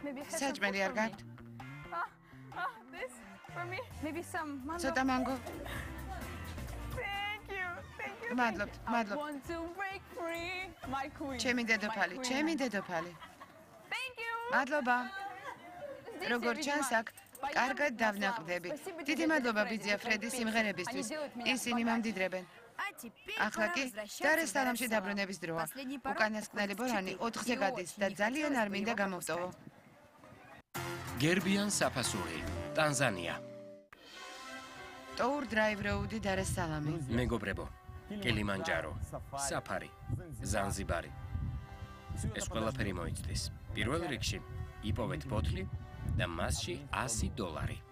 საჭმელი არ გაქვთ? This for me. Maybe some mango. ცოტა მანგო. Thank you. მადლობთ. I want to break free, my queen. ჩემი დედოფალი. Thank you. მადლობა. როგორ ჩანს აქ კარგად დავნაყდები. დიდი მადლობა ბიძია ფრედი სიმღერებისთვის. ისინი მამდიდრებენ. ახლა კი დარესტალამში დაბრუნების დროა. უკანასკნელი ბორანი 4-ზე გადის და ძალიან არ მინდა გამოვტოვო. გერბიან საფასური, ტანზანია. ტოურ დრაივ როუდი დარესტალამი. მეგობრებო, კილიმანჯარო, საფარი, ზანზიბარი. ეს ყველაფერი მოიცდის. პირველ რიგში იპოვეთ ბოთლი და მასში $100.